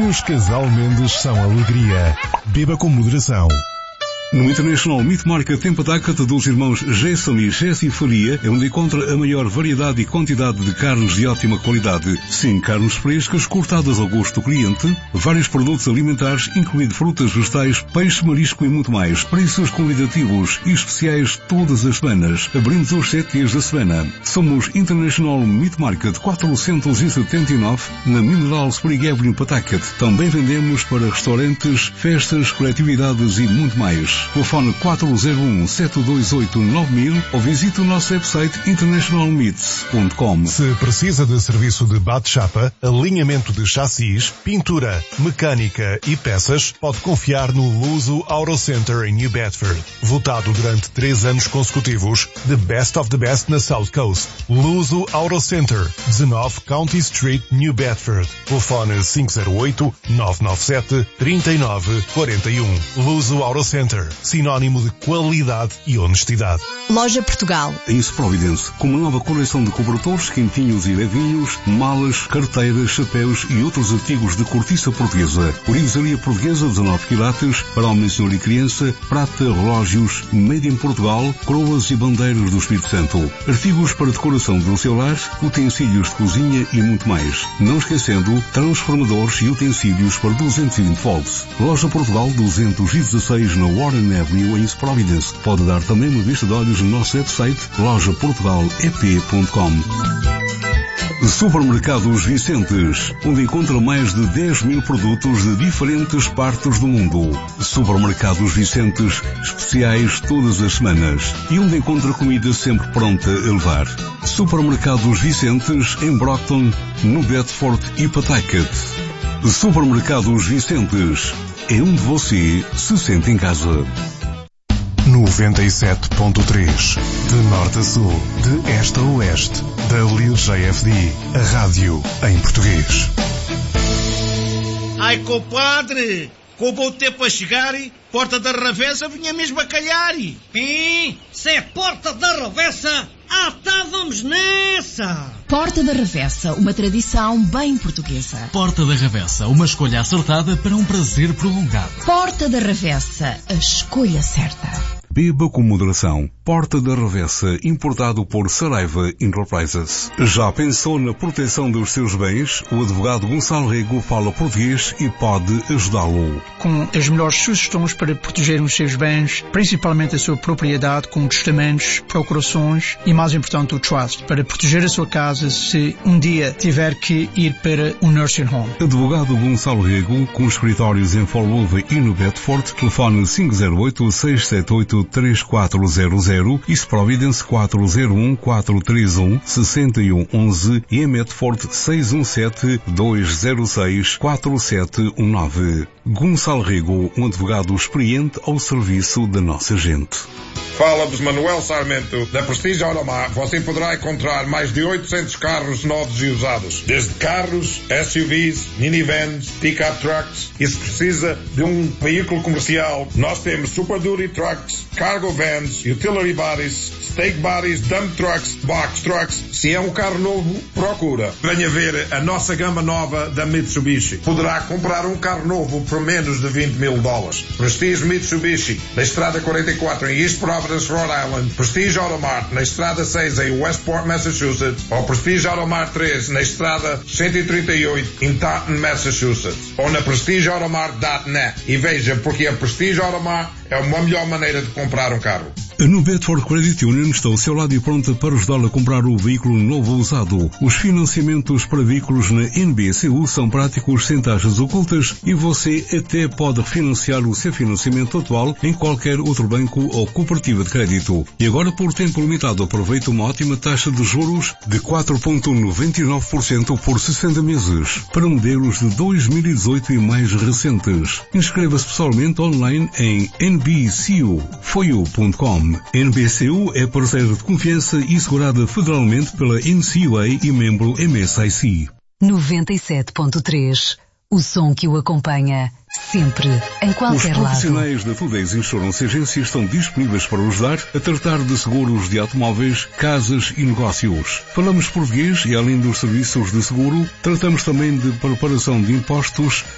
Os Casal Mendes são alegria. Beba com moderação. No International Meat Market em Pataca dos irmãos Jason e Jessie Faria é onde encontra a maior variedade e quantidade de carnes de ótima qualidade. Sim, carnes frescas cortadas ao gosto do cliente, vários produtos alimentares, incluindo frutas, vegetais, peixe, marisco e muito mais. Preços convidativos e especiais todas as semanas. Abrimos os 7 dias da semana. Somos International Meat Market 479 na Mineral Spring Avenue Pataca. Também vendemos para restaurantes, festas, coletividades e muito mais. Telefone 401-728-9000 ou visite o nosso website internationalmeats.com. Se precisa de serviço de bate-chapa, alinhamento de chassis, pintura, mecânica e peças, pode confiar no Luso Auto Center em New Bedford. Votado durante 3 anos consecutivos, The Best of the Best na South Coast. Luso Auto Center, 19 County Street, New Bedford. Telefone 508-997-3941. Luso Auto Center. Sinónimo de qualidade e honestidade. Loja Portugal. Em Providence, com uma nova coleção de cobertores, quentinhos e levinhos, malas, carteiras, chapéus e outros artigos de cortiça portuguesa. Orivesaria portuguesa, 19 quilates, para homem, senhor e criança, prata, relógios, made in Portugal, coroas e bandeiras do Espírito Santo. Artigos para decoração do seu lar, utensílios de cozinha e muito mais. Não esquecendo, transformadores e utensílios para 220 volts. Loja Portugal 216 na Warren Avenue em Providence. Pode dar também uma vista de olhos no nosso website lojaportugalep.com. Supermercados Vicentes, onde encontra mais de 10.000 produtos de diferentes partes do mundo. Supermercados Vicentes, especiais todas as semanas. E onde encontra comida sempre pronta a levar. Supermercados Vicentes em Brockton, no Bedford e Pawtucket. Supermercados Vicentes, é onde você se sente em casa. 97.3, de norte a sul, de este a oeste, da LIR-JFD, a rádio em português. Ai, compadre, com o bom tempo a chegar, Porta da Ravessa vinha mesmo a calhar. Se é Porta da Ravessa, estávamos nessa! Porta da Ravessa, uma tradição bem portuguesa. Porta da Ravessa, uma escolha acertada para um prazer prolongado. Porta da Ravessa, a escolha certa. Beba com moderação. Porta da Ravessa, importado por Saraiva Enterprises. Já pensou na proteção dos seus bens? O advogado Gonçalo Rego fala português e pode ajudá-lo. Com as melhores sugestões para proteger os seus bens, principalmente a sua propriedade, com testamentos, procurações e, mais importante, o trust, para proteger a sua casa se um dia tiver que ir para um nursing home. Advogado Gonçalo Rego, com escritórios em Fall River e no Bedford, telefone 508-678-3400 e Providence 401-431-6111 e em Medford 617-206-4719. Gonçalo Rego, um advogado experiente ao serviço da nossa gente. Fala-vos Manuel Sarmento, da Prestige Automar. Você poderá encontrar mais de 800 carros novos e usados. Desde carros, SUVs, minivans, pick-up trucks. E se precisa de um veículo comercial, nós temos Super Duty Trucks, Cargo Vans, Utility Bodies, Stake Bodies, Dump Trucks, Box Trucks. Se é um carro novo, procura. Venha ver a nossa gama nova da Mitsubishi. Poderá comprar um carro novo por menos de $20,000. Prestige Mitsubishi, na Estrada 44 em East Providence, Rhode Island. Prestige Automart, na Estrada 6 em Westport, Massachusetts. Ou Prestige Automart 3, na Estrada 138 em Taunton, Massachusetts. Ou na prestigeautomart.net. E veja, porque a Prestige Automart é uma melhor maneira de comprar um carro. A New Bedford Credit Union está ao seu lado e pronta para ajudá-lo a comprar o veículo novo ou usado. Os financiamentos para veículos na NBCU são práticos, sem taxas ocultas e você até pode refinanciar o seu financiamento atual em qualquer outro banco ou cooperativa de crédito. E agora, por tempo limitado, aproveite uma ótima taxa de juros de 4,99% por 60 meses para modelos de 2018 e mais recentes. Inscreva-se pessoalmente online em nbcu.com. NBCU é parceiro de confiança e segurada federalmente pela NCUA e membro MSIC. 97.3. O som que o acompanha sempre, em qualquer lado. Os profissionais da Tudeis Insurance Agency estão disponíveis para ajudar a tratar de seguros de automóveis, casas e negócios. Falamos português e, além dos serviços de seguro, tratamos também de preparação de impostos,